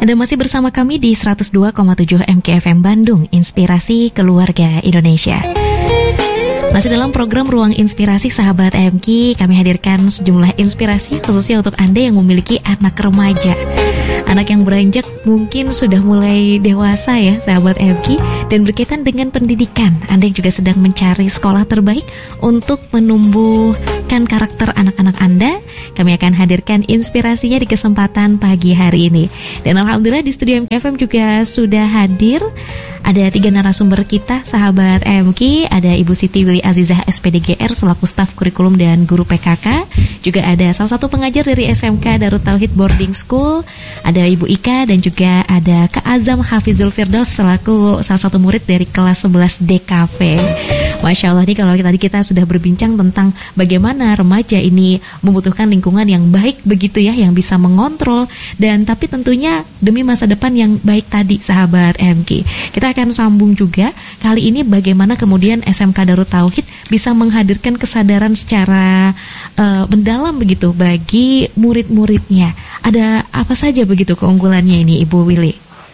Anda masih bersama kami di 102,7 MKFM Bandung, Inspirasi Keluarga Indonesia. Masih dalam program Ruang Inspirasi Sahabat MK, kami hadirkan sejumlah inspirasi khususnya untuk Anda yang memiliki anak remaja. Anak yang beranjak mungkin sudah mulai dewasa ya sahabat MK, dan berkaitan dengan pendidikan. Anda yang juga sedang mencari sekolah terbaik untuk menumbuhkan karakter anak-anak Anda, kami akan hadirkan inspirasinya di kesempatan pagi hari ini. Dan alhamdulillah di studio MKFM juga sudah hadir. Ada 3 narasumber kita sahabat MK. Ada Ibu Siti Wili Azizah SPDGR selaku staf kurikulum dan guru PKK. Juga ada salah satu pengajar dari SMK Darut Tauhid Boarding School. Ada Ibu Ika dan juga ada Kak Azam Hafizul Firdaus selaku salah satu murid dari kelas 11 DKV. Masya Allah nih, kalau tadi kita sudah berbincang tentang bagaimana remaja ini membutuhkan lingkungan yang baik begitu ya, yang bisa mengontrol, dan tapi tentunya demi masa depan yang baik tadi sahabat MK. Kita akan sambung juga kali ini bagaimana kemudian SMK Darut Tauhid bisa menghadirkan kesadaran secara mendalam begitu bagi murid-muridnya. Ada apa saja begitu keunggulannya ini Ibu Willy?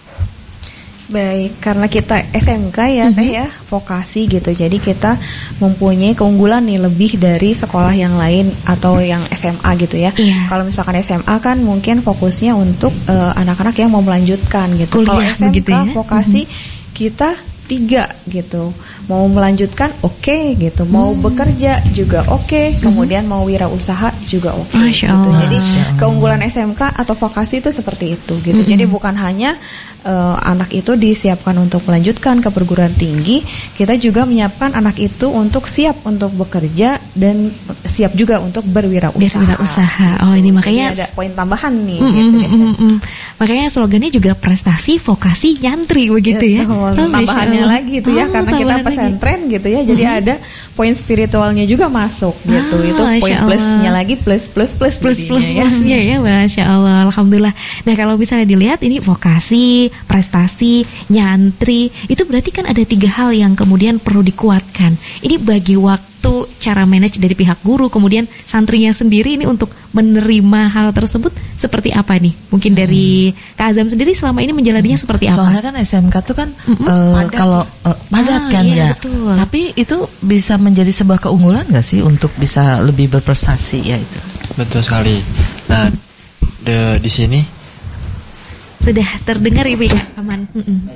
Baik, karena kita SMK ya Teh ya, vokasi gitu. Jadi kita mempunyai keunggulan nih lebih dari sekolah yang lain atau yang SMA gitu ya. Kalau misalkan SMA kan mungkin fokusnya untuk anak-anak yang mau melanjutkan gitu. Kalau SMK gitu ya? Vokasi kita 3 gitu. Mau melanjutkan oke gitu, mau bekerja juga oke, kemudian mau wirausaha juga oke gitu. Jadi keunggulan SMK atau vokasi itu seperti itu gitu. Jadi bukan hanya anak itu disiapkan untuk melanjutkan ke perguruan tinggi, kita juga menyiapkan anak itu untuk siap untuk bekerja dan siap juga untuk berwirausaha. Oh, ini makanya ada poin tambahan nih. Makanya slogannya juga prestasi, vokasi, nyantri begitu ya. Tambahannya lagi itu ya, karena kita pesantren gitu ya. Jadi ada poin spiritualnya juga masuk gitu. Itu poin plusnya lagi, plus-plusnya ya. Masya Allah, alhamdulillah. Nah, kalau misalnya dilihat ini vokasi, prestasi, nyantri, itu berarti kan ada 3 hal yang kemudian perlu dikuatkan. Ini bagi waktu, cara manage dari pihak guru, kemudian santrinya sendiri ini untuk menerima hal tersebut seperti apa nih? Mungkin dari Kak Azam sendiri selama ini menjalaninya seperti apa? Soalnya kan SMK tuh kan kalau padat kan ya. Betul. Tapi itu bisa menjadi sebuah keunggulan nggak sih untuk bisa lebih berprestasi ya itu? Betul sekali. Nah, di sini sudah terdengar Ibu ya, aman.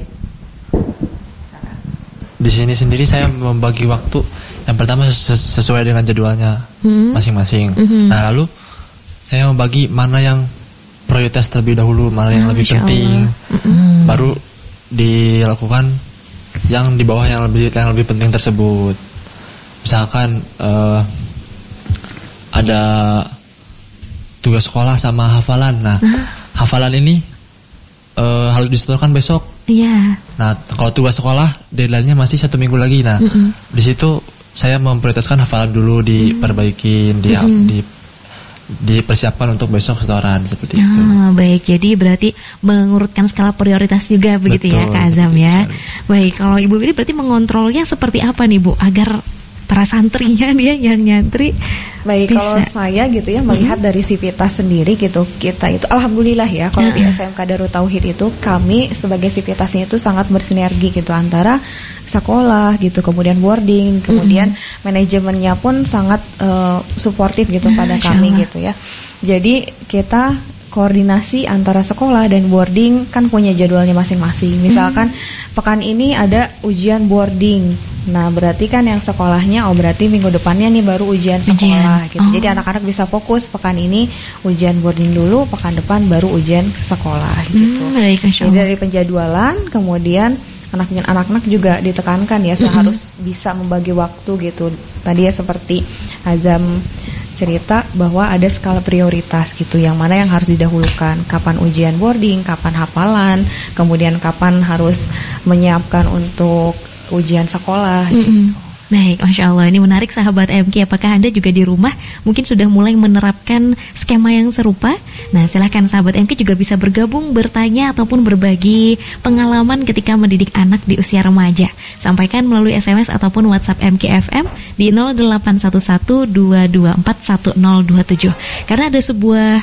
Di sini sendiri saya membagi waktu yang pertama sesuai dengan jadwalnya masing-masing. Nah, lalu saya membagi mana yang prioritas terlebih dahulu, mana yang lebih penting, baru dilakukan yang di bawah yang lebih penting tersebut. Misalkan ada tugas sekolah sama hafalan. Nah, hafalan ini harus disetorkan besok. Iya. Nah, kalau tugas sekolah deadline-nya masih 1 minggu lagi. Nah, di situ saya memprioritaskan hafalan dulu, diperbaikin, dipersiapkan untuk besok setoran seperti itu. Baik, jadi berarti mengurutkan skala prioritas juga begitu. Betul, ya Kak Azam ya. Baik, kalau Ibu ini berarti mengontrolnya seperti apa nih Bu agar para santrinya dia yang nyantri? Baik, bisa. Kalau saya gitu ya melihat dari Sivitas sendiri gitu, kita itu alhamdulillah ya kalau di SMK Darut Tauhid itu kami sebagai Sivitasnya itu sangat bersinergi gitu antara sekolah gitu, kemudian boarding, kemudian manajemennya pun sangat suportif gitu pada kami gitu ya. Jadi kita koordinasi antara sekolah dan boarding kan punya jadwalnya masing-masing. Misalkan pekan ini ada ujian boarding. Nah, berarti kan yang sekolahnya berarti minggu depannya nih baru ujian sekolah gitu. Jadi anak-anak bisa fokus pekan ini ujian boarding dulu, pekan depan baru ujian sekolah gitu. Jadi dari penjadwalan kemudian anak-anak juga ditekankan ya harus bisa membagi waktu gitu. Tadi ya seperti Azam cerita bahwa ada skala prioritas gitu, yang mana yang harus didahulukan, kapan ujian boarding, kapan hafalan, kemudian kapan harus menyiapkan untuk ujian sekolah gitu. Baik, Masya Allah, ini menarik sahabat MK. Apakah Anda juga di rumah mungkin sudah mulai menerapkan skema yang serupa? Nah, silahkan sahabat MK juga bisa bergabung, bertanya ataupun berbagi pengalaman ketika mendidik anak di usia remaja. Sampaikan melalui SMS ataupun WhatsApp MKFM di 0811-224-1027. Karena ada sebuah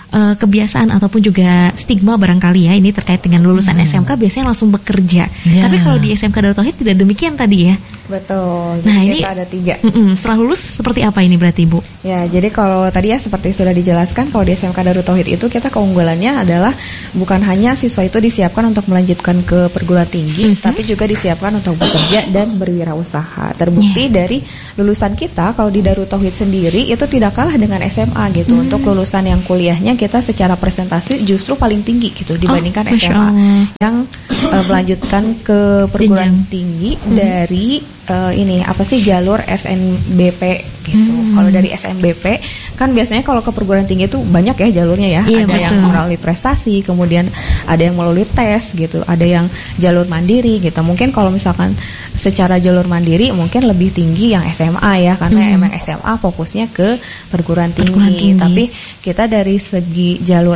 kebiasaan ataupun juga stigma barangkali ya ini terkait dengan lulusan SMK biasanya langsung bekerja. Tapi kalau di SMK Darut Tauhid tidak demikian tadi ya. Betul. Nah, jadi ini kita ada 3. Setelah lulus seperti apa ini berarti Bu? Ya, jadi kalau tadi ya seperti sudah dijelaskan, kalau di SMK Darut Tauhid itu kita keunggulannya adalah bukan hanya siswa itu disiapkan untuk melanjutkan ke perguruan tinggi, tapi juga disiapkan untuk bekerja dan berwirausaha. Terbukti dari lulusan kita kalau di Darut Tauhid sendiri itu tidak kalah dengan SMA gitu. Untuk lulusan yang kuliahnya kita secara presentasi justru paling tinggi gitu dibandingkan SMA yang melanjutkan ke perguruan tinggi dari jalur SNBP gitu. Kalau dari SNBP kan biasanya kalau ke perguruan tinggi itu banyak ya jalurnya ya. Ada yang melalui prestasi, kemudian ada yang melalui tes gitu, ada yang jalur mandiri gitu. Mungkin kalau misalkan secara jalur mandiri mungkin lebih tinggi yang SMA ya, karena emang SMA fokusnya ke perguruan tinggi. Tapi kita dari segi jalur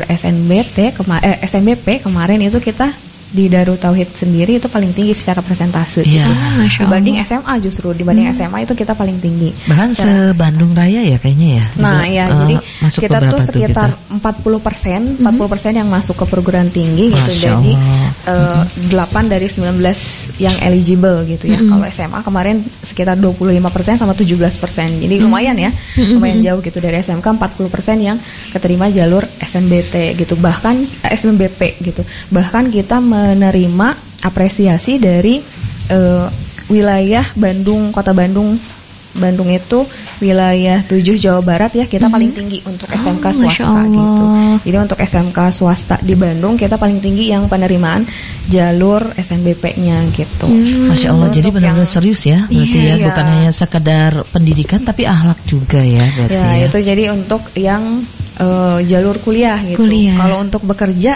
SNBP kemarin itu kita di Darut Tauhid sendiri itu paling tinggi secara persentase dibanding SMA, justru dibanding SMA itu kita paling tinggi bahkan se-Bandung Raya ya kayaknya ya. Nah ya jadi kita tuh sekitar 40% yang masuk ke perguruan tinggi gitu. Jadi 8 dari 19 yang eligible gitu ya. Kalau SMA kemarin sekitar 25% sama 17%. Jadi lumayan ya, lumayan jauh gitu dari SMK 40% yang keterima jalur SNBT gitu, bahkan SNBP gitu. Bahkan kita menerima apresiasi dari wilayah Bandung, Kota Bandung itu wilayah 7 Jawa Barat ya, kita paling tinggi untuk SMK swasta gitu. Jadi untuk SMK swasta di Bandung kita paling tinggi yang penerimaan jalur SNBP-nya gitu. Masya Allah, jadi benar-benar serius ya berarti ya, bukan hanya sekedar pendidikan tapi akhlak juga ya berarti ya. Itu jadi untuk yang jalur kuliah gitu. Kalau untuk bekerja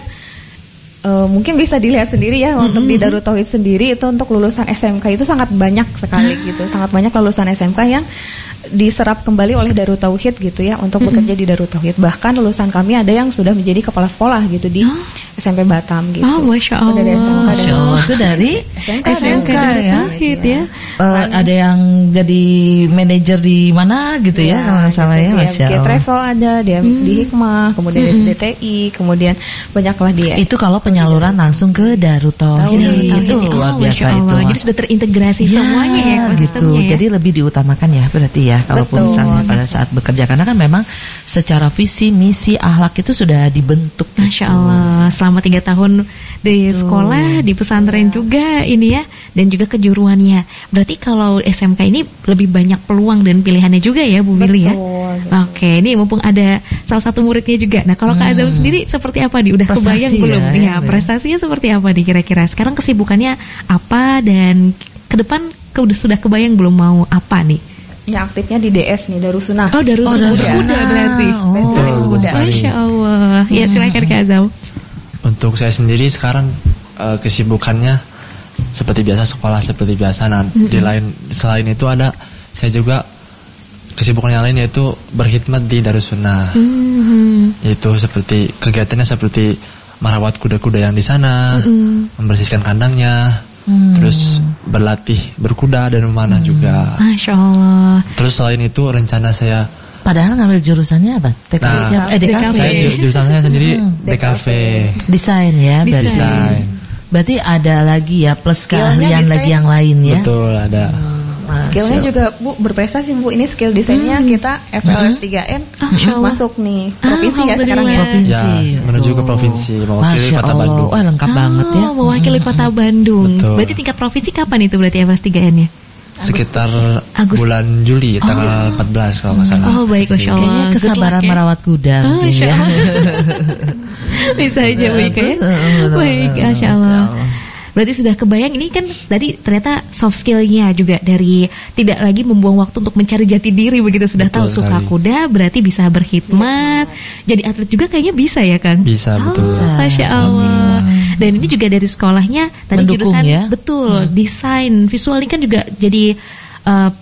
mungkin bisa dilihat sendiri ya, untuk di Darut Tauhid sendiri itu untuk lulusan SMK itu sangat banyak sekali gitu, sangat banyak lulusan SMK yang diserap kembali oleh Darut Tauhid gitu ya untuk bekerja di Darut Tauhid. Bahkan lulusan kami ada yang sudah menjadi kepala sekolah gitu di SMP Batam gitu. Masya Allah. Dari SMK, Masya Allah, itu dari SMK ya. Ya. Ada yang jadi manajer di mana gitu ya kalau salah ya, Masya Allah. Travel ada di Hikmah, kemudian di DTI, kemudian banyaklah dia. Itu kalau penyaluran langsung ke Darut Tauhid itu luar biasa itu. Jadi sudah terintegrasi semuanya ya gitu. Jadi lebih diutamakan ya berarti ya kalaupun misalnya pada saat bekerja, karena kan memang secara visi misi akhlak itu sudah dibentuk. Masya Allah, selama 3 tahun di sekolah, di pesantren juga ini ya, dan juga kejuruannya. Berarti kalau SMK ini lebih banyak peluang dan pilihannya juga ya Bu Mili ya. Oke, ini mumpung ada salah satu muridnya juga. Nah kalau Kak Azam sendiri seperti apa nih? Udah kebayang belum? Ya, prestasinya seperti apa nih kira-kira? Sekarang kesibukannya apa, dan ke depan sudah kebayang belum mau apa nih? Ya, aktifnya di DS nih, Darussunnah. Darussunnah berarti. Spesialis muda. Masya Allah. Ya silakan Kak Azam. Untuk saya sendiri sekarang kesibukannya seperti biasa, sekolah seperti biasa. Nah, selain itu ada saya juga kesibukan yang lain, yaitu berkhidmat di Darussunnah. Yaitu seperti kegiatannya seperti merawat kuda-kuda yang di sana, membersihkan kandangnya, terus berlatih berkuda dan memanah juga. Masya Allah. Terus selain itu rencana saya, padahal ngambil jurusannya apa? DKV. Saya jurusan saya sendiri DKV. Desain ya, Desain. Berarti ada lagi ya plus keahlian lagi yang lain ya. Betul, ada. Skillnya juga Bu berprestasi Bu. Ini skill desainnya kita FLS 3N masuk nih provinsi ya sekarang ya. Provinsi. Ya, menuju ke provinsi mewakili Kota Bandung. Wah, lengkap banget ya. Mewakili Kota Bandung. Betul. Berarti tingkat provinsi kapan itu berarti FLS 3N-nya? Sekitar bulan Juli tanggal 14 kalau nggak salah. Baik, Masya Allah. Kayaknya kesabaran merawat kuda mungkin ya. Bisa aja Bu Ika ya. Baik, Masya Allah. Berarti sudah kebayang, ini kan tadi ternyata soft skill-nya juga, dari tidak lagi membuang waktu untuk mencari jati diri begitu, sudah tahu suka kuda, berarti bisa berkhidmat, jadi atlet juga kayaknya bisa ya Kang? Bisa, betul. Masya Allah. Dan ini juga dari sekolahnya tadi mendukung, jurusan ya? Betul, desain visual ini kan juga jadi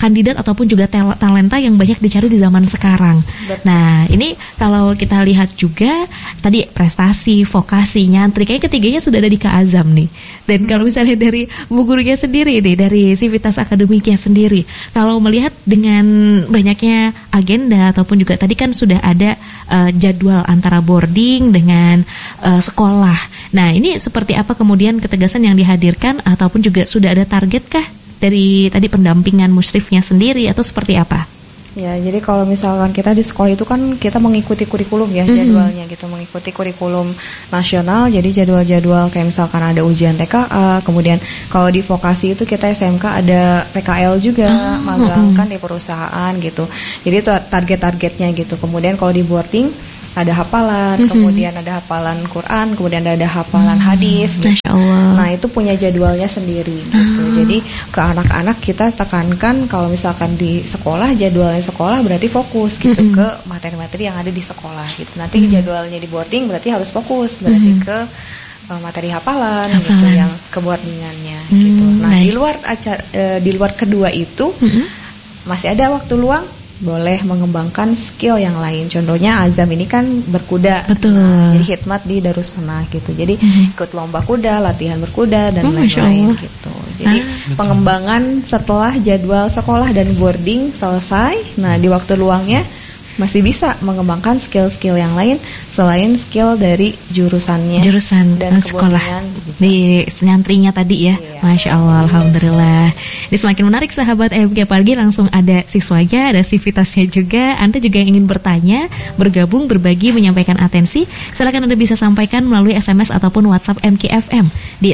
kandidat ataupun juga talenta yang banyak dicari di zaman sekarang. Betul. Nah, ini kalau kita lihat juga tadi prestasi, vokasi, nyantri, kayak ketiganya sudah ada di Kak Azam nih. Dan kalau misalnya dari Bu gurunya sendiri nih, dari Sivitas Akademiknya sendiri, kalau melihat dengan banyaknya agenda ataupun juga tadi kan sudah ada jadwal antara boarding dengan sekolah. Nah, ini seperti apa kemudian ketegasan yang dihadirkan ataupun juga sudah ada targetkah dari tadi pendampingan musyrifnya sendiri atau seperti apa? Ya, jadi kalau misalkan kita di sekolah itu kan kita mengikuti kurikulum ya, jadwalnya gitu, mengikuti kurikulum nasional. Jadi jadwal-jadwal kayak misalkan ada ujian TKA, kemudian kalau di vokasi itu kita SMK ada PKL juga, magang kan di perusahaan gitu. Jadi itu target-targetnya gitu. Kemudian kalau di boarding ada hafalan, kemudian ada hafalan Quran, kemudian ada hafalan hadis gitu. Nah, itu punya jadwalnya sendiri gitu. Jadi ke anak-anak kita tekankan kalau misalkan di sekolah, jadwalnya sekolah berarti fokus gitu ke materi-materi yang ada di sekolah gitu. Nanti jadwalnya di boarding berarti harus fokus berarti ke materi hafalan gitu, yang ke boardingannya gitu. Nah, di luar kedua itu masih ada waktu luang, boleh mengembangkan skill yang lain. Contohnya Azam ini kan berkuda. Betul. Jadi khidmat di Darussunnah gitu. Jadi ikut lomba kuda, latihan berkuda dan lain-lain gitu. Jadi pengembangan setelah jadwal sekolah dan boarding selesai, nah di waktu luangnya masih bisa mengembangkan skill-skill yang lain selain skill dari jurusan dan sekolah di nyantrinya tadi ya. Masya Allah, alhamdulillah. Ini semakin menarik sahabat MK, apalagi langsung ada siswanya, ada Sivitasnya juga. Anda juga yang ingin bertanya, bergabung, berbagi, menyampaikan atensi, silakan Anda bisa sampaikan melalui SMS ataupun WhatsApp MKFM di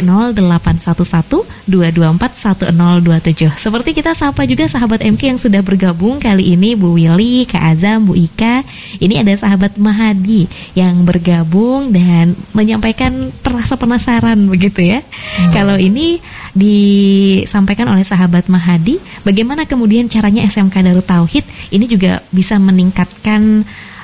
0811-224-1027. Seperti kita sapa juga sahabat MK yang sudah bergabung kali ini, Bu Willy, Kak Azam, Bu Ika. Ini ada sahabat Mahadi yang bergabung dan menyampaikan rasa penasaran begitu ya. Kalau ini disampaikan oleh sahabat Mahadi, bagaimana kemudian caranya SMK Darut Tauhid ini juga bisa meningkatkan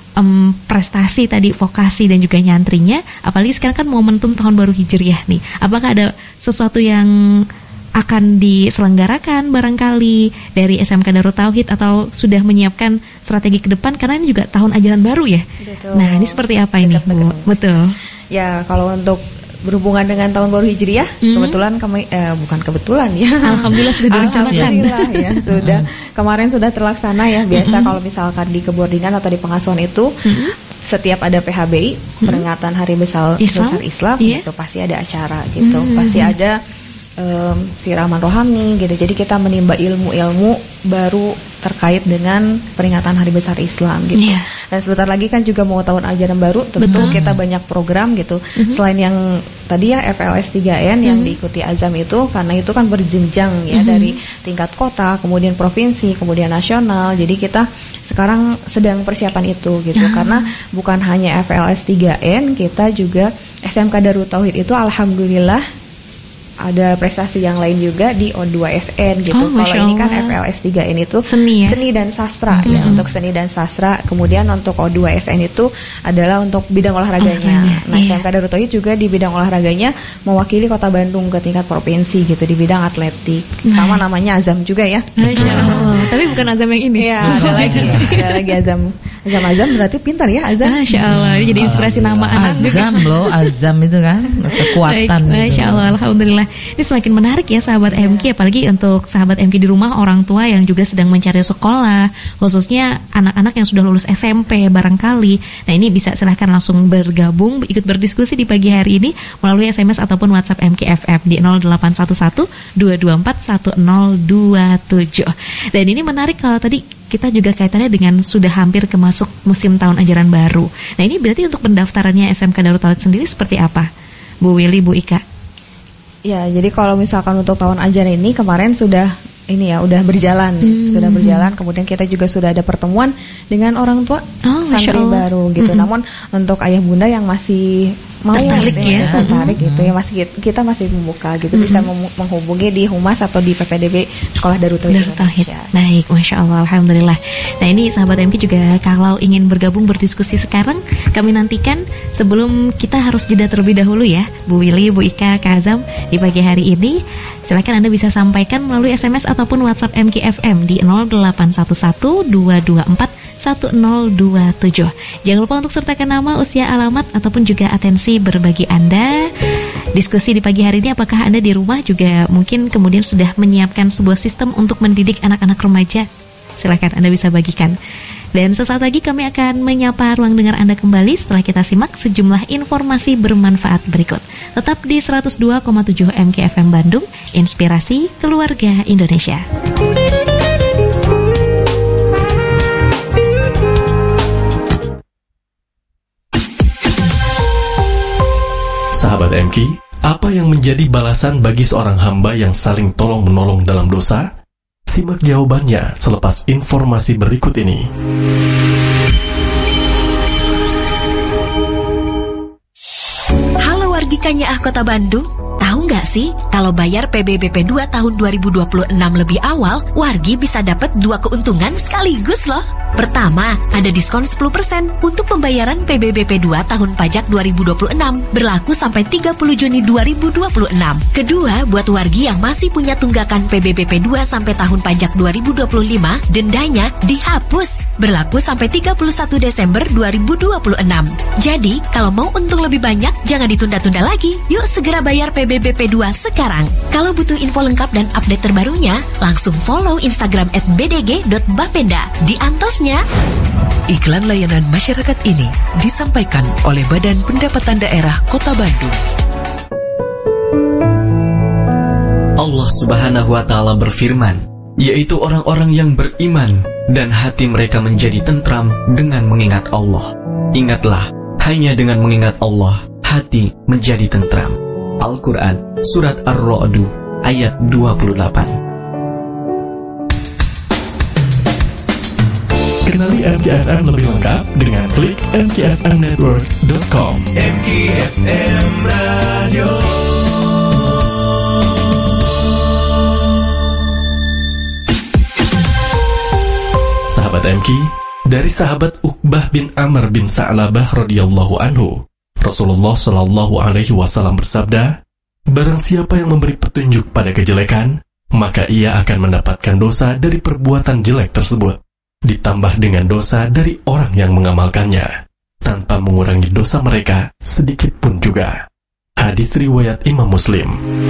prestasi tadi vokasi dan juga nyantrinya, apalagi sekarang kan momentum tahun baru Hijriah nih. Apakah ada sesuatu yang akan diselenggarakan barangkali dari SMK Darut Tauhid atau sudah menyiapkan strategi ke depan karena ini juga tahun ajaran baru ya? Betul. Nah, ini seperti apa ini, Bu? Betul. Ya, kalau untuk berhubungan dengan tahun baru Hijriah, kebetulan kami bukan kebetulan ya. Alhamdulillah sudah direncanakan. Ya, sudah kemarin sudah terlaksana ya. Biasa kalau misalkan di keboardingan atau di pengasuhan itu setiap ada PHBI, peringatan Hari Besar Islam itu pasti ada acara gitu. Pasti ada siraman rohani gitu. Jadi kita menimba ilmu-ilmu baru terkait dengan peringatan Hari Besar Islam gitu. Dan sebentar lagi kan juga mau tahun ajaran baru, tentu kita banyak program gitu. Selain yang tadi ya FLS 3N yang diikuti Azam itu, karena itu kan berjenjang ya dari tingkat kota, kemudian provinsi, kemudian nasional. Jadi kita sekarang sedang persiapan itu gitu. Karena bukan hanya FLS 3N, kita juga SMK Darut Tauhid itu alhamdulillah ada prestasi yang lain juga di O2SN gitu. Kalau ini kan FLS 3N itu seni dan sastra ya, untuk seni dan sastra. Kemudian untuk O2SN itu adalah untuk bidang olahraganya. Nah, SMK Darut Tauhid juga di bidang olahraganya mewakili Kota Bandung ke tingkat provinsi gitu di bidang atletik. Sama namanya Azam juga ya. Tapi bukan Azam yang ini. Ya, ada lagi Azam. Azam berarti pintar ya Azam. Masya Allah, jadi inspirasi nama anak. Azam loh, Azam itu kan kekuatan. Masya Allah, alhamdulillah. Ini semakin menarik ya sahabat MK, apalagi untuk sahabat MK di rumah, orang tua yang juga sedang mencari sekolah, khususnya anak-anak yang sudah lulus SMP barangkali. Nah, ini bisa silahkan langsung bergabung, ikut berdiskusi di pagi hari ini melalui SMS ataupun WhatsApp MKFM di 0811-224-1027. Dan ini menarik kalau tadi kita juga kaitannya dengan sudah hampir ke masuk musim tahun ajaran baru. Nah, ini berarti untuk pendaftarannya SMK Darut Tauhid sendiri seperti apa, Bu Willy, Bu Ika? Ya, jadi kalau misalkan untuk tahun ajaran ini kemarin sudah udah berjalan, kemudian kita juga sudah ada pertemuan dengan orang tua santri baru gitu. Namun untuk ayah bunda yang masih mau tertarik ya, tertarik gitu ya, masih kita masih membuka gitu, bisa menghubungi di Humas atau di PPDB Sekolah Darut Tauhid Indonesia. Baik, Masya Allah, Alhamdulillah. Nah ini sahabat MK juga kalau ingin bergabung berdiskusi sekarang, kami nantikan. Sebelum kita harus jeda terlebih dahulu ya, Bu Willy, Bu Ika, Kak Azam, di pagi hari ini silakan Anda bisa sampaikan melalui SMS ataupun WhatsApp MKFM di 0811-224-1027. Jangan lupa untuk sertakan nama, usia, alamat, ataupun juga atensi berbagi Anda. Diskusi di pagi hari ini, apakah Anda di rumah juga mungkin kemudian sudah menyiapkan sebuah sistem untuk mendidik anak-anak remaja? Silakan Anda bisa bagikan. Dan sesaat lagi kami akan menyapa ruang dengar Anda kembali setelah kita simak sejumlah informasi bermanfaat berikut. Tetap di 102,7 MKFM Bandung, Inspirasi Keluarga Indonesia. Sahabat MK, apa yang menjadi balasan bagi seorang hamba yang saling tolong-menolong dalam dosa? Simak jawabannya selepas informasi berikut ini. Halo wargi Kanyaah Kota Bandung. Tahu nggak sih, kalau bayar PBBP 2 tahun 2026 lebih awal, wargi bisa dapat 2 keuntungan sekaligus loh. Pertama, ada diskon 10% untuk pembayaran PBBP 2 tahun pajak 2026, berlaku sampai 30 Juni 2026. Kedua, buat wargi yang masih punya tunggakan PBBP 2 sampai tahun pajak 2025, dendanya dihapus, berlaku sampai 31 Desember 2026. Jadi, kalau mau untung lebih banyak, jangan ditunda-tunda lagi. Yuk segera bayar PBBP 2 sekarang. Kalau butuh info lengkap dan update terbarunya, langsung follow Instagram @bdg.bapenda. Di antosnya. Iklan layanan masyarakat ini disampaikan oleh Badan Pendapatan Daerah Kota Bandung. Allah Subhanahu wa Ta'ala berfirman, yaitu orang-orang yang beriman dan hati mereka menjadi tentram dengan mengingat Allah. Ingatlah, hanya dengan mengingat Allah, hati menjadi tentram. Al-Quran, Surat Ar-Ra'd, ayat 28. Kenali MKFM lebih lengkap dengan klik mkfmnetwork.com. MKFM Radio. Sahabat MK, dari sahabat Uqbah bin Amr bin Sa'labah radhiyallahu anhu, Rasulullah Shallallahu alaihi wasallam bersabda, barang siapa yang memberi petunjuk pada kejelekan, maka ia akan mendapatkan dosa dari perbuatan jelek tersebut, ditambah dengan dosa dari orang yang mengamalkannya, tanpa mengurangi dosa mereka sedikit pun juga. Hadis riwayat Imam Muslim.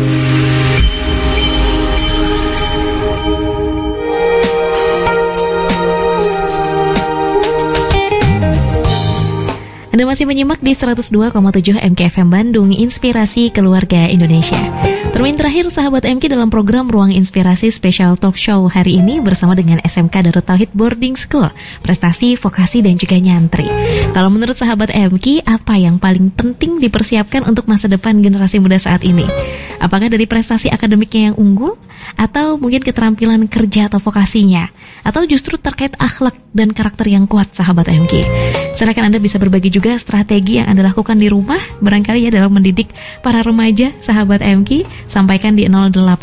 Anda masih menyimak di 102,7 MKFM Bandung, Inspirasi Keluarga Indonesia. Termin terakhir sahabat MK dalam program Ruang Inspirasi Special Talk Show hari ini bersama dengan SMK Darut Tauhid Boarding School, prestasi, vokasi, dan juga nyantri. Kalau menurut sahabat MK, apa yang paling penting dipersiapkan untuk masa depan generasi muda saat ini? Apakah dari prestasi akademiknya yang unggul? Atau mungkin keterampilan kerja atau vokasinya? Atau justru terkait akhlak dan karakter yang kuat sahabat MK? Silakan Anda bisa berbagi juga strategi yang Anda lakukan di rumah, barangkali ya dalam mendidik para remaja sahabat MK. Sampaikan di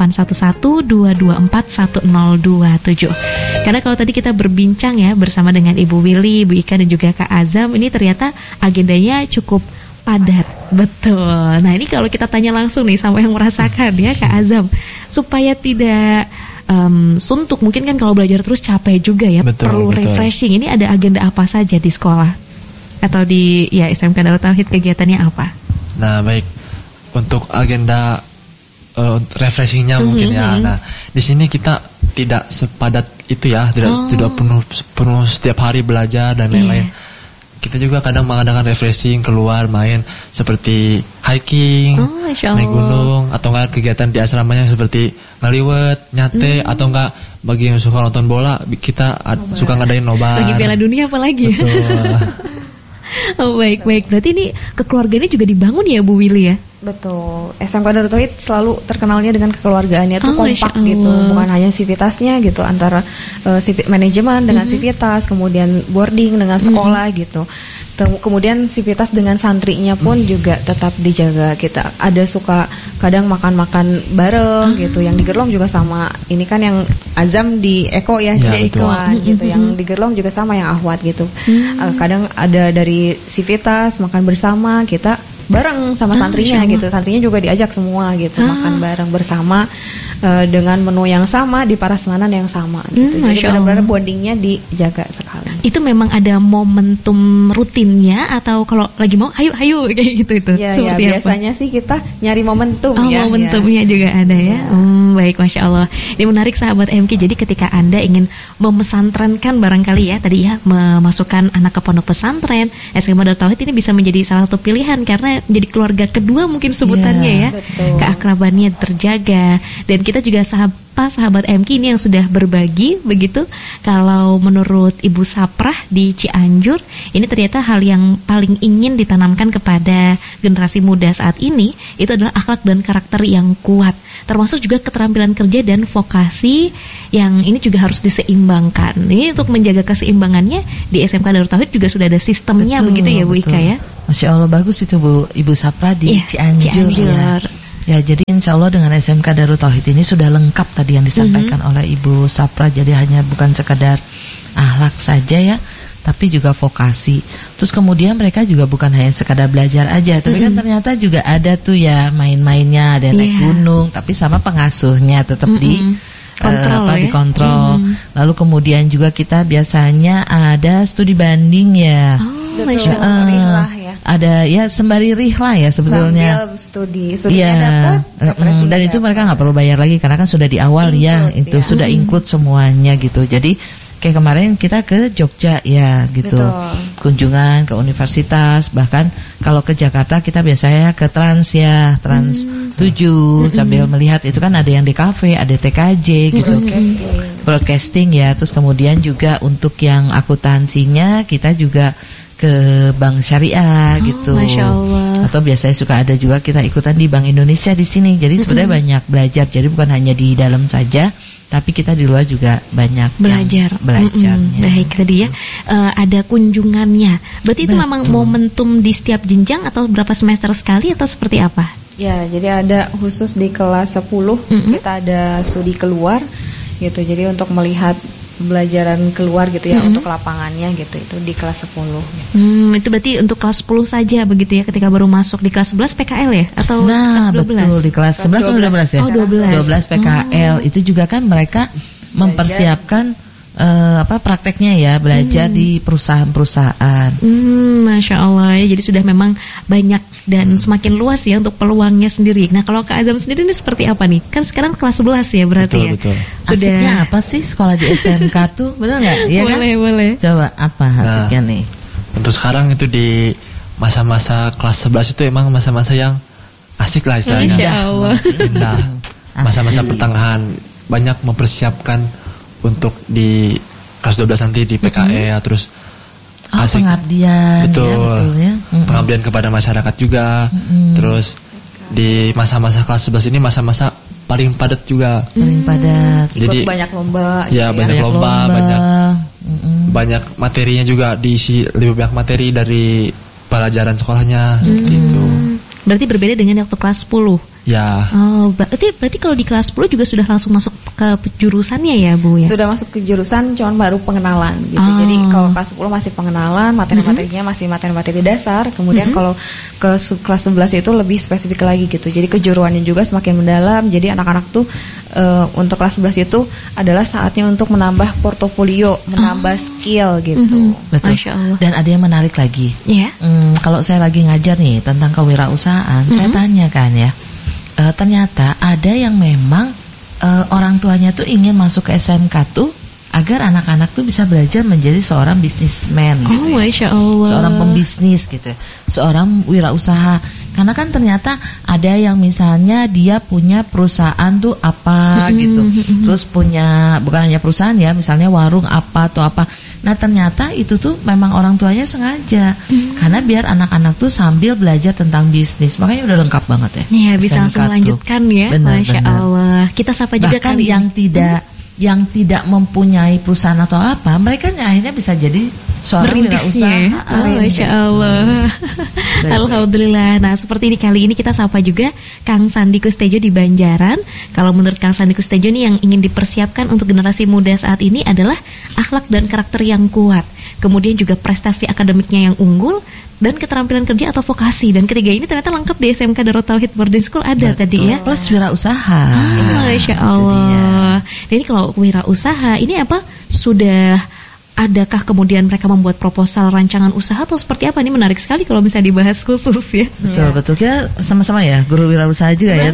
0811-224-1027. Karena kalau tadi kita berbincang ya bersama dengan Ibu Willy, Bu Ika, dan juga Kak Azam, ini ternyata agendanya cukup padat. Betul. Nah ini kalau kita tanya langsung nih sama yang merasakan ya Kak Azam, supaya tidak suntuk, mungkin kan kalau belajar terus capek juga ya, perlu refreshing. Ini ada agenda apa saja di sekolah atau di SMK Darut Tauhid, kegiatannya apa? Nah baik, untuk agenda refreshingnya mungkin ya. Nah di sini kita tidak sepadat itu ya, tidak penuh setiap hari belajar dan lain-lain. Kita juga kadang mengadakan refreshing, keluar main seperti hiking, naik gunung, atau enggak kegiatan di asramanya seperti ngeliwet, nyate, atau enggak bagi yang suka nonton bola, kita suka ngadain nobar. Lagi Piala Dunia apalagi ya. Oh baik. Berarti ini kekeluargaannya juga dibangun ya Bu Willy ya? Betul. SMK Darut Tauhid selalu terkenalnya dengan kekeluargaannya tuh kompak gitu, bukan hanya sivitasnya gitu antara manajemen dengan sivitas, kemudian boarding dengan sekolah gitu. Kemudian sivitas dengan santrinya pun juga tetap dijaga. Kita ada suka kadang makan-makan bareng gitu. Yang di Gerlong juga sama. Ini kan yang Azam di Eko ya, di Eko gitu. Yang di Gerlong juga sama yang Ahwat gitu. Kadang ada dari sivitas makan bersama, kita bareng sama santrinya gitu. Santrinya juga diajak semua gitu, makan bareng bersama dengan menu yang sama di parasanganan yang sama gitu. Jadi benar-benar bondingnya dijaga sekali. Itu memang ada momentum rutinnya atau kalau lagi mau ayo kayak gitu itu? Ya, biasanya sih kita nyari momentum momentumnya juga ada ya. Baik, Masya Allah. Ini menarik sahabat MK. Jadi ketika Anda ingin memesantrenkan barangkali ya tadi ya, memasukkan anak ke pondok pesantren, SMK Darut Tauhid ini bisa menjadi salah satu pilihan karena jadi keluarga kedua mungkin sebutannya ya. Betul. Keakrabannya terjaga. Dan kita juga sahabat MK ini yang sudah berbagi begitu. Kalau menurut Ibu Saprah di Cianjur, ini ternyata hal yang paling ingin ditanamkan kepada generasi muda saat ini itu adalah akhlak dan karakter yang kuat, termasuk juga keterampilan kerja dan vokasi yang ini juga harus diseimbangkan. Ini untuk menjaga keseimbangannya di SMK Darut Tauhid juga sudah ada sistemnya begitu ya Bu Ika ya. Masya Allah, bagus itu Bu Ibu Saprah di Cianjur. Ya, jadi insya Allah dengan SMK Darut Tauhid ini sudah lengkap tadi yang disampaikan oleh Ibu Saprah. Jadi hanya bukan sekadar akhlak saja ya, tapi juga vokasi. Terus kemudian mereka juga bukan hanya sekadar belajar aja, tapi kan ternyata juga ada tuh ya main-mainnya, ada naik gunung, tapi sama pengasuhnya tetap dikontrol. Lalu kemudian juga kita biasanya ada studi banding ya. Ada ya sembari rihlah ya sebetulnya. Sambil studinya dapat. Dan itu mereka nggak perlu bayar lagi karena kan sudah di awal itu sudah include semuanya gitu. Jadi kayak kemarin kita ke Jogja ya gitu. Betul. Kunjungan ke universitas, bahkan kalau ke Jakarta kita biasanya ke Trans 7 sambil melihat itu kan ada yang di kafe, ada TKJ gitu. Broadcasting ya. Terus kemudian juga untuk yang akuntansinya kita juga ke Bank Syariah gitu. Masya Allah. Atau biasanya suka ada juga kita ikutan di Bank Indonesia di sini. Jadi sebenarnya banyak belajar. Jadi bukan hanya di dalam saja, tapi kita di luar juga banyak belajarnya. Baik tadi ya, ada kunjungannya. Berarti itu memang momentum di setiap jenjang atau berapa semester sekali atau seperti apa? Ya, jadi ada khusus di kelas 10 kita ada studi keluar gitu. Jadi untuk melihat pembelajaran keluar gitu ya, untuk lapangannya gitu, itu di kelas 10 gitu. Itu berarti untuk kelas 10 saja begitu ya, ketika baru masuk di kelas 11 PKL ya? Atau kelas 12? Betul, di kelas 11 atau 12 ya? 12 PKL. Itu juga kan mereka mempersiapkan prakteknya ya, belajar di perusahaan-perusahaan. Masya Allah ya, jadi sudah memang banyak dan semakin luas ya untuk peluangnya sendiri. Nah kalau Kak Azam sendiri ini seperti apa nih? Kan sekarang kelas 11 ya berarti betul. Sudah. Asiknya apa sih sekolah di SMK tuh? Benar nggak? Ya boleh. Coba apa asiknya nih? Untuk sekarang itu di masa-masa kelas 11 itu emang masa-masa yang asik lah istilahnya. Masya Allah. Indah. Masa-masa pertengahan, banyak mempersiapkan untuk di kelas 12 nanti di PKE terus asik. Pengabdian. Betul ya. Pengabdian kepada masyarakat juga. Terus di masa-masa kelas 11 ini masa-masa paling padat juga. Paling padat. Jadi banyak lomba. Ya, banyak lomba. Banyak materinya juga, diisi lebih banyak materi dari pelajaran sekolahnya seperti itu. Berarti berbeda dengan waktu kelas 10. Ya. Oh, berarti kalau di kelas 10 juga sudah langsung masuk ke jurusannya ya, Bu ya? Sudah masuk ke jurusan, cuman baru pengenalan gitu. Jadi kalau kelas 10 masih pengenalan, materi-materinya masih materi-materi dasar. Kemudian kalau ke kelas 11 itu lebih spesifik lagi gitu. Jadi kejuruannya juga semakin mendalam. Jadi anak-anak tuh untuk kelas 11 itu adalah saatnya untuk menambah portofolio, menambah skill gitu. Betul. Masya Allah. Dan ada yang menarik lagi. Ya. Kalau saya lagi ngajar nih tentang kewirausahaan, saya tanya kan ya. Ternyata ada yang memang orang tuanya tuh ingin masuk ke SMK tuh agar anak-anak tuh bisa belajar menjadi seorang bisnismen gitu. Masya Allah. Seorang pembisnis gitu, seorang wirausaha. Karena kan ternyata ada yang misalnya dia punya perusahaan tuh apa gitu, terus punya bukan hanya perusahaan ya, misalnya warung apa atau apa. Nah ternyata itu tuh memang orang tuanya sengaja karena biar anak-anak tuh sambil belajar tentang bisnis. Makanya udah lengkap banget ya. Iya, bisa langsung melanjutkan ya. Masya Allah. Kita sapa juga bahkan kali yang tidak mempunyai perusahaan atau apa, mereka akhirnya bisa jadi seorang wirausaha. Masya Allah. Alhamdulillah. Nah seperti ini kali ini kita sapa juga Kang Sandi Kustejo di Banjaran. Kalau menurut Kang Sandi Kustejo nih yang ingin dipersiapkan untuk generasi muda saat ini adalah akhlak dan karakter yang kuat, kemudian juga prestasi akademiknya yang unggul, dan keterampilan kerja atau vokasi. Dan ketiga ini ternyata lengkap di SMK Darut Tauhid Boarding School ada. Betul. Tadi ya. Plus wirausaha. Masya Allah. Dan ini kalau wirausaha ini apa sudah adakah kemudian mereka membuat proposal rancangan usaha atau seperti apa? Ini menarik sekali kalau bisa dibahas khusus ya. Betul. Kita sama-sama ya guru wirausaha juga ya.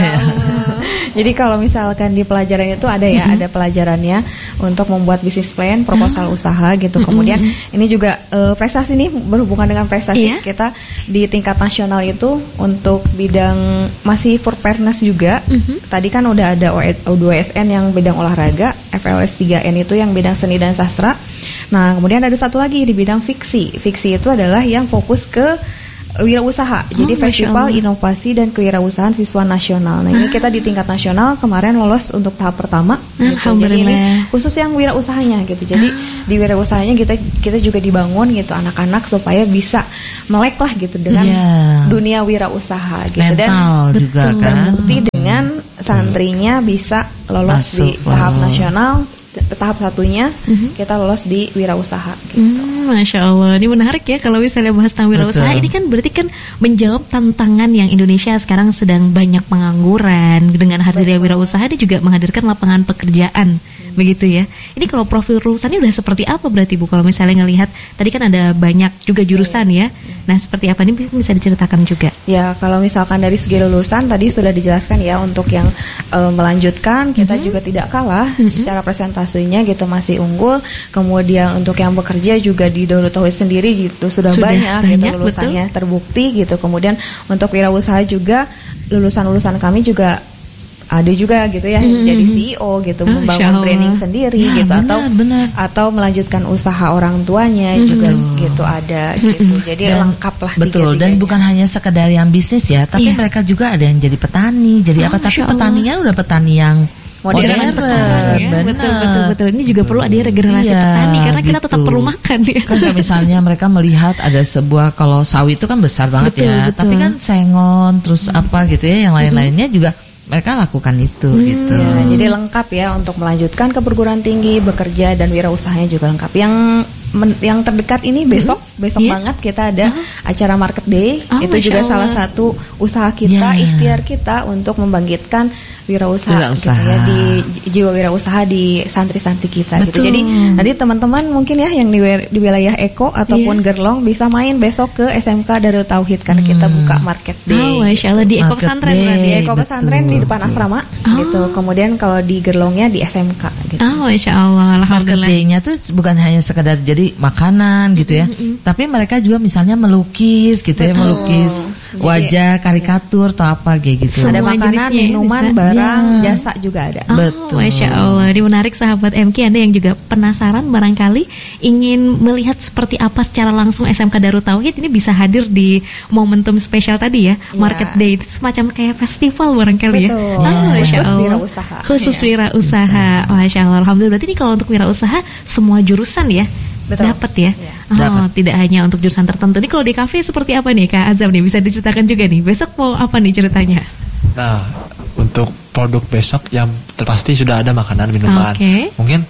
Jadi kalau misalkan di pelajaran itu ada ya, ada pelajarannya untuk membuat bisnis plan, proposal usaha gitu. Kemudian ini juga prestasi nih berhubungan dengan prestasi kita di tingkat nasional itu untuk bidang masih Purpernas juga. Tadi kan udah ada O2SN yang bidang olahraga, FLS 3N itu yang bidang seni dan sastra. Nah, kemudian ada satu lagi di bidang fiksi. Fiksi itu adalah yang fokus ke wirausaha. Jadi Festival Inovasi dan Kewirausahaan Siswa Nasional. Nah, ini kita di tingkat nasional kemarin lolos untuk tahap pertama. Jadi ini khusus yang wirausahanya gitu. Jadi di wirausahanya kita juga dibangun gitu anak-anak supaya bisa melek lah gitu dengan dunia wirausaha gitu. Mental dan juga kan. Terbukti dengan santrinya bisa lolos di tahap nasional. Tahap satunya kita lolos di wirausaha gitu. Masya Allah, ini menarik ya kalau misalnya bahas tentang wirausaha. Ini kan berarti kan menjawab tantangan yang Indonesia sekarang sedang banyak pengangguran. Dengan hadirnya wirausaha ini juga menghadirkan lapangan pekerjaan. Begitu ya. Ini kalau profil lulusannya udah seperti apa berarti Bu? Kalau misalnya ngelihat tadi kan ada banyak juga jurusan ya. Nah seperti apa ini bisa diceritakan juga? Ya kalau misalkan dari segi lulusan tadi sudah dijelaskan ya, untuk yang melanjutkan kita juga tidak kalah secara presentasinya gitu, masih unggul. Kemudian untuk yang bekerja juga di Darut Tauhid sendiri gitu sudah banyak gitu lulusannya terbukti gitu. Kemudian untuk wirausaha juga lulusan-lulusan kami juga ada juga gitu ya jadi CEO gitu, membangun branding sendiri gitu, atau melanjutkan usaha orang tuanya juga gitu ada gitu. Jadi lengkap lah. Betul. Dan bukan hanya sekedar yang bisnis ya, tapi mereka juga ada yang jadi petani. Jadi apa? Tapi petaninya udah petani yang modern sekarang ya. Betul. Ini juga perlu ada regenerasi petani karena kita tetap perlu makan ya. Kan misalnya mereka melihat ada sebuah, kalau sawit itu kan besar banget tapi kan sengon terus apa gitu ya, yang lain-lainnya juga mereka lakukan itu gitu. Ya, jadi lengkap ya untuk melanjutkan ke perguruan tinggi, bekerja dan wirausahanya juga lengkap. Yang terdekat ini besok banget kita ada acara Market Day. Itu juga salah satu usaha kita, ikhtiar kita untuk membangkitkan wirausaha gitu ya, di jiwa wirausaha di santri-santri kita gitu. Jadi nanti teman-teman mungkin ya yang di wilayah Eko ataupun Gerlong bisa main besok ke SMK Darut Tauhid karena kita buka Market Day. Masya Allah, di Eko Pesantren di Eko Pesantren di depan asrama gitu. Kemudian kalau di Gerlongnya di SMK gitu. Masya Allah. Market Day-nya tuh bukan hanya sekedar jadi makanan gitu ya, tapi mereka juga misalnya melukis gitu ya, melukis wajah, karikatur atau apa kayak gitu. Ada makanan, minuman, barang, jasa juga ada. Betul. Masya Allah. Ini menarik sahabat MK. Anda yang juga penasaran barangkali ingin melihat seperti apa secara langsung SMK Darut Tauhid, ini bisa hadir di momentum spesial tadi ya, Market Day. Itu semacam kayak festival barangkali ya. Masya Allah. Khusus wirausaha. Khusus wirausaha. Masya Allah. Alhamdulillah. Berarti ini kalau untuk wirausaha semua jurusan ya dapat ya. Tidak hanya untuk jurusan tertentu. Ini kalau di kafe seperti apa nih Kak Azam nih, bisa diceritakan juga nih. Besok mau apa nih ceritanya? Nah, untuk produk besok yang terpasti sudah ada makanan, minuman. Mungkin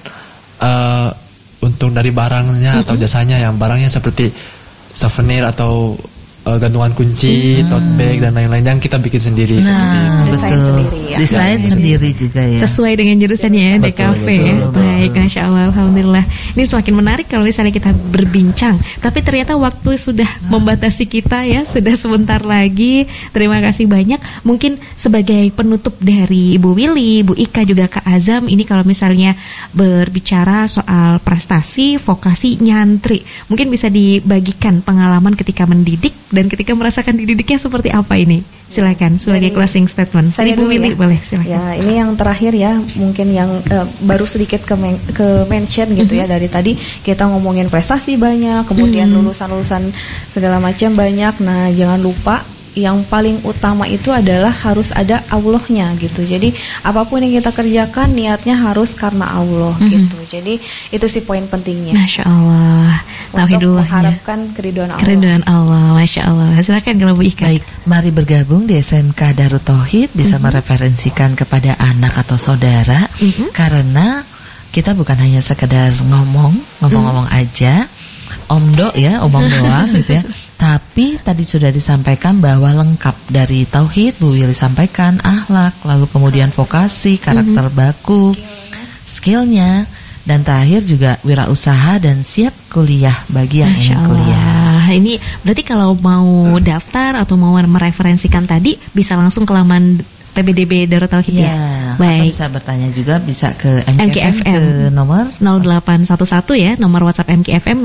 untuk dari barangnya atau jasanya, yang barangnya seperti souvenir atau gantungan kunci, tote bag dan lain-lain yang kita bikin sendiri seperti itu. Desain sendiri ya. Desain sendiri juga ya. Sesuai dengan jurusannya ya di kafe. Baik, Masya Allah, Alhamdulillah. Ini semakin menarik kalau misalnya kita berbincang. Tapi ternyata waktu sudah membatasi kita ya, sudah sebentar lagi. Terima kasih banyak. Mungkin sebagai penutup dari Ibu Willy, Ibu Ika juga Kak Azam, ini kalau misalnya berbicara soal prestasi, vokasi nyantri, mungkin bisa dibagikan pengalaman ketika mendidik dan ketika merasakan dididiknya seperti apa ini? Silakan sebagai closing statement. Saya Bu Willy boleh silakan. Ya, ini yang terakhir ya, mungkin yang baru sedikit ke mention gitu ya. Dari tadi kita ngomongin prestasi banyak, kemudian lulusan-lulusan segala macam banyak. Nah, jangan lupa yang paling utama itu adalah harus ada Allahnya gitu. Jadi apapun yang kita kerjakan niatnya harus karena Allah gitu. Jadi itu sih poin pentingnya. Masya Allah. Untuk mengharapkan keriduan Allah. Keriduan Allah, Masya Allah. Silakan kalau Bu Ika. Baik, mari bergabung di SMK Darut Tauhid, bisa mereferensikan kepada anak atau saudara, karena kita bukan hanya sekedar ngomong aja, omdo ya, omong doang gitu ya. Tapi tadi sudah disampaikan bahwa lengkap dari tauhid, Bu Willy sampaikan akhlak, lalu kemudian vokasi, karakter baku, skillnya, dan terakhir juga wirausaha dan siap kuliah bagi yang ingin kuliah. Ini berarti kalau mau daftar atau mau mereferensikan tadi bisa langsung ke laman PBDB Darut Tauhid ya. Baik. Atau bisa bertanya juga bisa ke MKFM ke nomor 0811 ya, nomor WhatsApp MKFM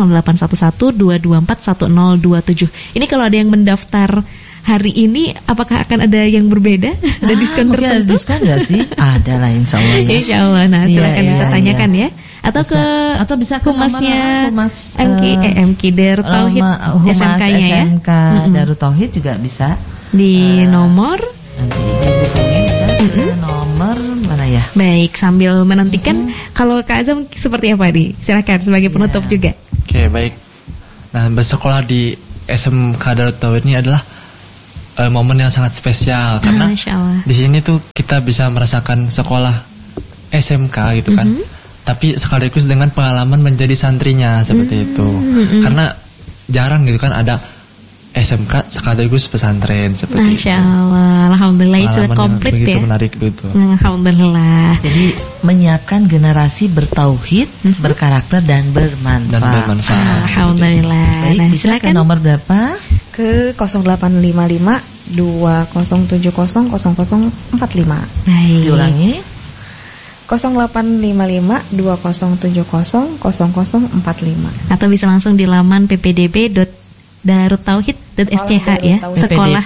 0811-224-1027. Ini kalau ada yang mendaftar hari ini, apakah akan ada yang berbeda? Ada diskon tertentu? Ada diskon nggak sih? Ada lah insya Allah ya. Insya Allah. Nah silakan bisa tanyakan ya. Atau bisa ke humasnya MK Darut Tauhid SMK-nya ya. SMK Darut Tauhid juga bisa di nomor nomor mana ya? Baik, sambil menantikan kalau Kak Azam seperti apa nih? Silakan sebagai penutup juga. Oke, baik. Nah, bersekolah di SMK Darut Tauhid ini adalah momen yang sangat spesial karena di sini tuh kita bisa merasakan sekolah SMK gitu kan. Tapi sekaligus dengan pengalaman menjadi santrinya seperti itu. Karena jarang gitu kan ada SMK sekaligus pesantren seperti Masya Allah, Alhamdulillah sudah komplit ya. Menarik gitu. Alhamdulillah. Jadi menyiapkan generasi bertauhid, berkarakter dan bermanfaat. Alhamdulillah. Baik, nah, bisa silakan. Ke nomor berapa? Ke 0855 2070 0045. Baik. Diulangi. 0855 2070 0045. Atau bisa langsung di laman ppdb.daruttauhid.sch ya, sekolah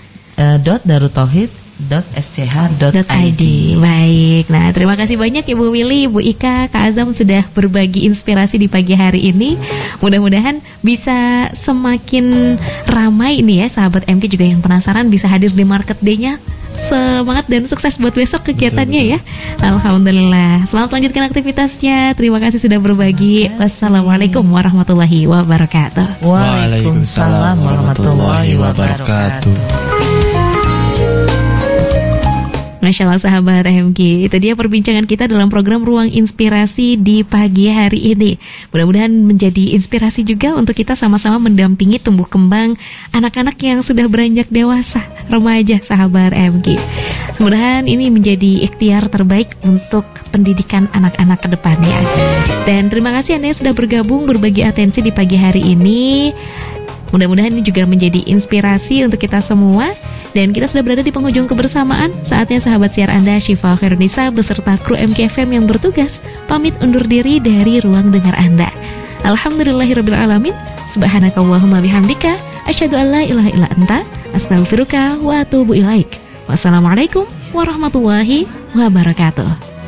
ppdb.daruttauhid.sch.id. Baik, nah terima kasih banyak Ibu Willy, Ibu Ika, Kak Azam sudah berbagi inspirasi di pagi hari ini. Mudah-mudahan bisa semakin ramai ini ya, sahabat MK juga yang penasaran bisa hadir di Market Day-nya. Semangat dan sukses buat besok kegiatannya ya. Alhamdulillah. Selamat lanjutkan aktivitasnya. Terima kasih sudah berbagi. Wassalamualaikum warahmatullahi wabarakatuh. Waalaikumsalam warahmatullahi wabarakatuh. Masya Allah sahabat MG, itu dia perbincangan kita dalam program Ruang Inspirasi di pagi hari ini. Mudah-mudahan menjadi inspirasi juga untuk kita sama-sama mendampingi tumbuh kembang anak-anak yang sudah beranjak dewasa, remaja sahabat MG. Mudah-mudahan ini menjadi ikhtiar terbaik untuk pendidikan anak-anak ke depannya. Dan terima kasih Anda yang sudah bergabung berbagi atensi di pagi hari ini. Mudah-mudahan ini juga menjadi inspirasi untuk kita semua. Dan kita sudah berada di penghujung kebersamaan. Saatnya sahabat siar Anda Syifa Khairunisa beserta kru MKFM yang bertugas pamit undur diri dari ruang dengar Anda. Alhamdulillahirrabbilalamin. Subhanakallahumma bihamdika asyhadu an la ilaha illa anta astaghfiruka wa atubu ilaik. Wassalamualaikum warahmatullahi wabarakatuh.